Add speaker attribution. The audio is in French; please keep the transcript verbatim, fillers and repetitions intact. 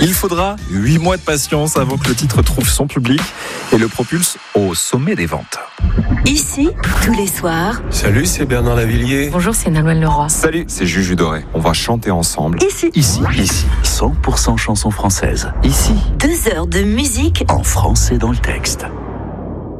Speaker 1: Il faudra huit mois de patience avant que le titre trouve son public et le propulse au sommet des ventes.
Speaker 2: Ici, tous les soirs.
Speaker 3: Salut, c'est Bernard Lavillier.
Speaker 4: Bonjour, c'est Nolwenn Leroy.
Speaker 5: Salut, c'est Juju Doré. On va chanter ensemble.
Speaker 2: Ici.
Speaker 6: Ici, ici, cent pour cent chansons françaises. Ici,
Speaker 2: Deux heures de musique
Speaker 6: en français dans le texte.